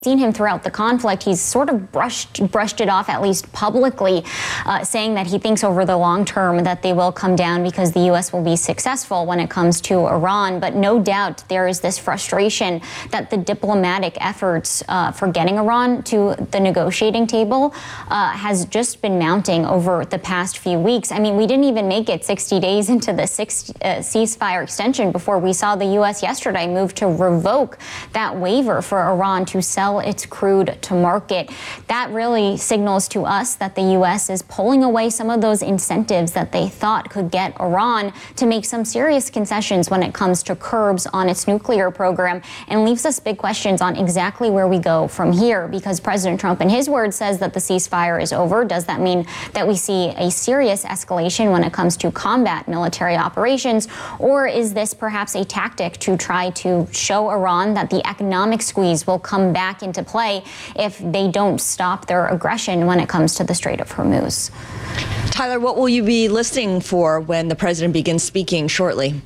Seen him throughout the conflict. He's sort of brushed it off, at least publicly, saying that he thinks over the long term that they will come down because the U.S. will be successful when it comes to Iran. But no doubt there is this frustration that the diplomatic efforts for getting Iran to the negotiating table has just been mounting over the past few weeks. I mean, we didn't even make it 60 days into the ceasefire extension before we saw the U.S. yesterday move to revoke that waiver for Iran to sell its crude to market. That really signals to us that the U.S. is pulling away some of those incentives that they thought could get Iran to make some serious concessions when it comes to curbs on its nuclear program, and leaves us big questions on exactly where we go from here, because President Trump, in his words, says that the ceasefire is over. Does that mean that we see a serious escalation when it comes to combat military operations, or is this perhaps a tactic to try to show Iran that the economic squeeze will come back into play if they don't stop their aggression when it comes to the Strait of Hormuz? Tyler, what will you be listening for when the president begins speaking shortly?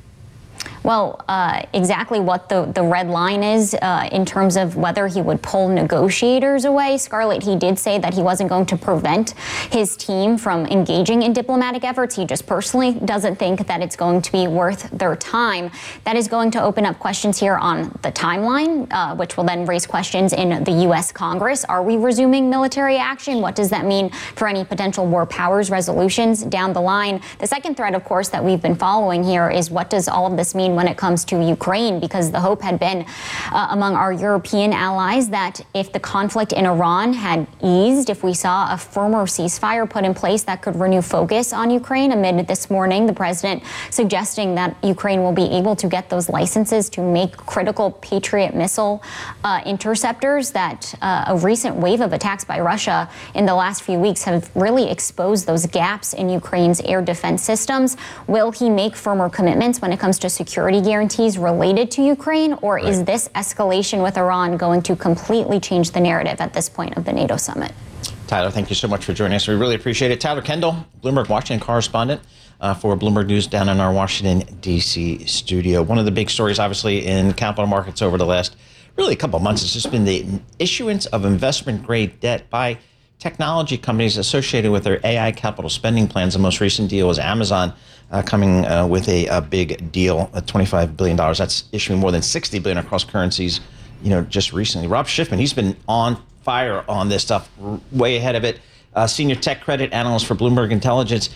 Well, exactly what the red line is in terms of whether he would pull negotiators away. Scarlett, he did say that he wasn't going to prevent his team from engaging in diplomatic efforts. He just personally doesn't think that it's going to be worth their time. That is going to open up questions here on the timeline, which will then raise questions in the U.S. Congress. Are we resuming military action? What does that mean for any potential war powers resolutions down the line? The second thread, of course, that we've been following here is what does all of this mean when it comes to Ukraine, because the hope had been among our European allies that if the conflict in Iran had eased, if we saw a firmer ceasefire put in place that could renew focus on Ukraine. Amid this morning, the president suggesting that Ukraine will be able to get those licenses to make critical Patriot missile interceptors, that a recent wave of attacks by Russia in the last few weeks have really exposed those gaps in Ukraine's air defense systems. Will he make firmer commitments when it comes to security guarantees related to Ukraine, or is this escalation with Iran going to completely change the narrative at this point of the NATO summit? Tyler, thank you so much for joining us. We really appreciate it. Tyler Kendall, Bloomberg Washington correspondent for Bloomberg News down in our Washington, D.C. studio. One of the big stories, obviously, in capital markets over the last really a couple of months has just been the issuance of investment-grade debt by technology companies associated with their AI capital spending plans. The most recent deal was Amazon coming with a big deal, $25 billion. That's issuing more than $60 billion across currencies, just recently. Rob Schiffman, he's been on fire on this stuff, way ahead of it. Senior tech credit analyst for Bloomberg Intelligence.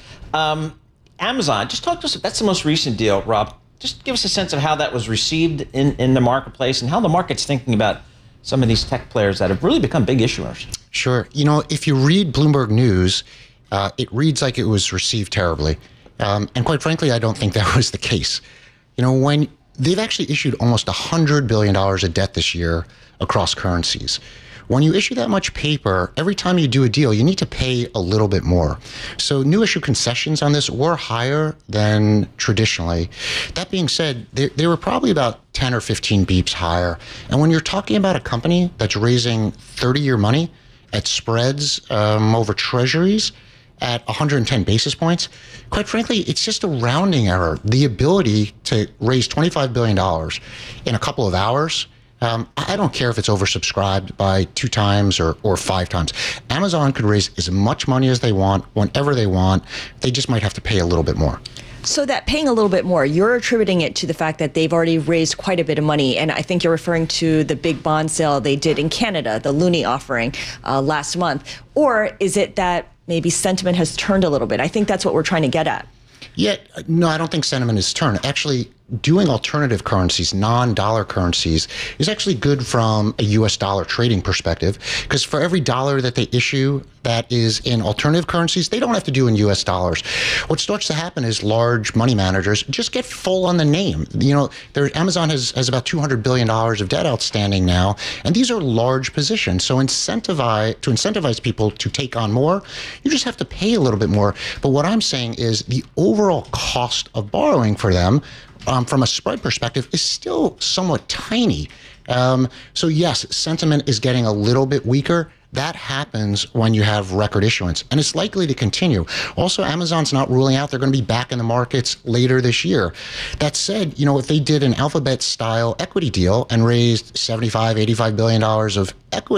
Amazon, just talk to us. That's the most recent deal, Rob. Just give us a sense of how that was received in the marketplace and how the market's thinking about some of these tech players that have really become big issuers. Sure. If you read Bloomberg News, it reads like it was received terribly. And quite frankly, I don't think that was the case. When they've actually issued almost $100 billion of debt this year across currencies. When you issue that much paper, every time you do a deal, you need to pay a little bit more. So new issue concessions on this were higher than traditionally. That being said, they were probably about 10 or 15 beeps higher. And when you're talking about a company that's raising 30-year money at spreads over treasuries at 110 basis points, quite frankly, it's just a rounding error. The ability to raise $25 billion in a couple of hours, I don't care if it's oversubscribed by 2 times or 5 times. Amazon could raise as much money as they want, whenever they want. They just might have to pay a little bit more. So that paying a little bit more, you're attributing it to the fact that they've already raised quite a bit of money. And I think you're referring to the big bond sale they did in Canada, the Loonie offering last month. Or is it that maybe sentiment has turned a little bit? I think that's what we're trying to get at. Yeah, no, I don't think sentiment has turned. Actually, doing alternative currencies, non-dollar currencies, is actually good from a U.S. dollar trading perspective, because for every dollar that they issue that is in alternative currencies, they don't have to do in U.S. dollars. What starts to happen is large money managers just get full on the name. Amazon has about $200 billion of debt outstanding now, and these are large positions. So to incentivize people to take on more, you just have to pay a little bit more. But what I'm saying is the overall cost of borrowing for them from a spread perspective is still somewhat tiny. So yes, sentiment is getting a little bit weaker. That happens when you have record issuance, and it's likely to continue. Also, Amazon's not ruling out they're going to be back in the markets later this year. That said, if they did an Alphabet-style equity deal and raised $75, $85 billion of equity,